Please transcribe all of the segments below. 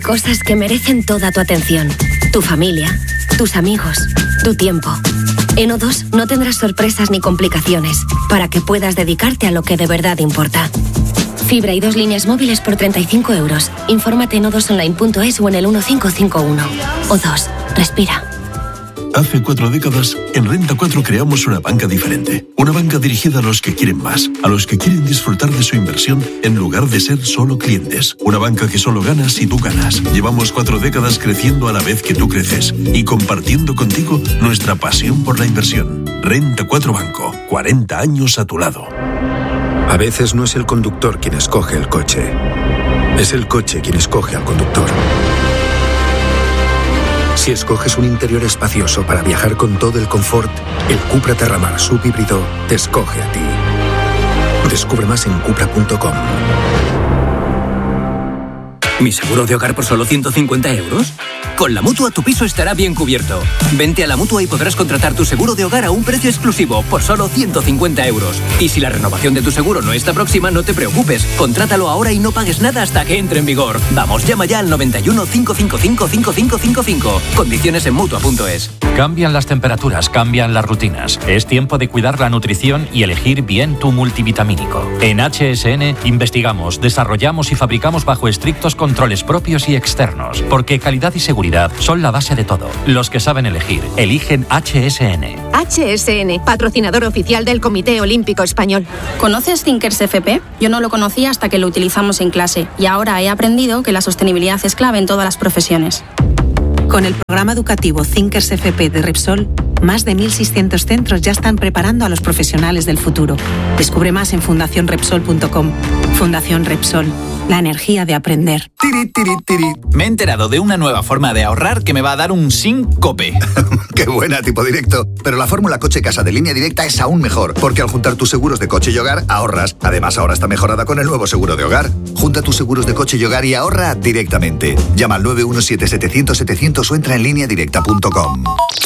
Cosas que merecen toda tu atención. Tu familia, tus amigos, tu tiempo. En O2 no tendrás sorpresas ni complicaciones para que puedas dedicarte a lo que de verdad importa. Fibra y 2 líneas móviles por 35 €. Infórmate en o2online.es o en el 1551. O2. Respira. Hace 4 décadas, en Renta 4 creamos una banca diferente. Una banca dirigida a los que quieren más, a los que quieren disfrutar de su inversión en lugar de ser solo clientes. Una banca que solo gana si tú ganas. Llevamos 4 décadas creciendo a la vez que tú creces y compartiendo contigo nuestra pasión por la inversión. Renta 4 Banco, 40 años a tu lado. A veces no es el conductor quien escoge el coche, es el coche quien escoge al conductor. Si escoges un interior espacioso para viajar con todo el confort, el Cupra Terramar subhíbrido te escoge a ti. Descubre más en cupra.com. ¿Mi seguro de hogar por solo 150 €? Con la Mutua tu piso estará bien cubierto. Vente a la Mutua y podrás contratar tu seguro de hogar a un precio exclusivo por solo 150 €. Y si la renovación de tu seguro no está próxima, no te preocupes. Contrátalo ahora y no pagues nada hasta que entre en vigor. Vamos, llama ya al 91 555 5555. Condiciones en Mutua.es. Cambian las temperaturas, cambian las rutinas. Es tiempo de cuidar la nutrición y elegir bien tu multivitamínico. En HSN investigamos, desarrollamos y fabricamos bajo estrictos controles propios y externos, porque calidad y seguridad son la base de todo. Los que saben elegir, eligen HSN. HSN, patrocinador oficial del Comité Olímpico Español. ¿Conoces Thinkers FP? Yo no lo conocía hasta que lo utilizamos en clase y ahora he aprendido que la sostenibilidad es clave en todas las profesiones. Con el programa educativo Thinkers FP de Repsol, más de 1.600 centros ya están preparando a los profesionales del futuro. Descubre más en fundacionrepsol.com. Fundación Repsol, la energía de aprender. Me he enterado de una nueva forma de ahorrar que me va a dar un síncope. ¡Qué buena, tipo directo! Pero la fórmula coche casa de Línea Directa es aún mejor, porque al juntar tus seguros de coche y hogar, ahorras. Además, ahora está mejorada con el nuevo seguro de hogar. Junta tus seguros de coche y hogar y ahorra directamente. Llama al 917-700-700 o entra en lineadirecta.com.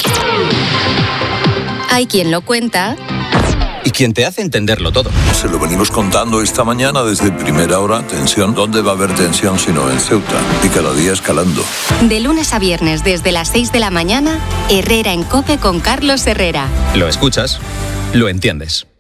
Hay quien lo cuenta y quien te hace entenderlo todo. Se lo venimos contando esta mañana desde primera hora. Tensión. ¿Dónde va a haber tensión sino en Ceuta? Y cada día escalando. De lunes a viernes desde las 6 de la mañana, Herrera en COPE con Carlos Herrera. Lo escuchas, lo entiendes.